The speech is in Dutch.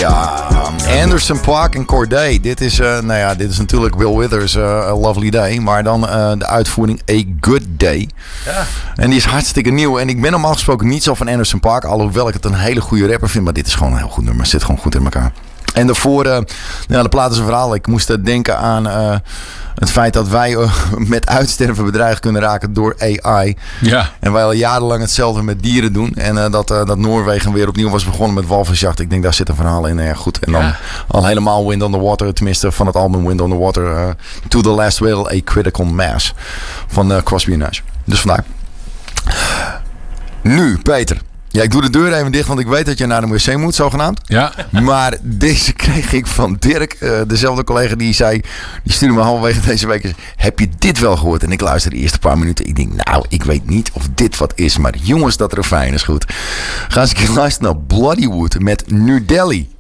Ja, Anderson .Paak en Corday. Dit is natuurlijk Bill Withers, A Lovely Day. Maar dan de uitvoering A Good Day. Ja. En die is hartstikke nieuw. En ik ben normaal gesproken niet zo van Anderson .Paak. Alhoewel ik het een hele goede rapper vind. Maar dit is gewoon een heel goed nummer. Het zit gewoon goed in elkaar. En daarvoor, de plaat is een verhaal. Ik moest denken aan het feit dat wij met uitsterven bedreigd kunnen raken door AI. Ja. En wij al jarenlang hetzelfde met dieren doen. En dat Noorwegen weer opnieuw was begonnen met walvisjacht. Ik denk, daar zit een verhaal in. Goed. En dan al helemaal Wind on the Water. Tenminste, van het album Wind on the Water. To the Last Whale, A Critical Mass. Van Crosby & Nash. Dus vandaar. Nu, Peter. Ja, ik doe de deur even dicht, want ik weet dat je naar de wc moet, zogenaamd. Ja. Maar deze kreeg ik van Dirk, dezelfde collega die stuurde me halverwege deze week. Heb je dit wel gehoord? En ik luister de eerste paar minuten. Ik denk, ik weet niet of dit wat is. Maar jongens, dat refrein is goed. Ga eens een keer luisteren naar Bloodywood met New Delhi.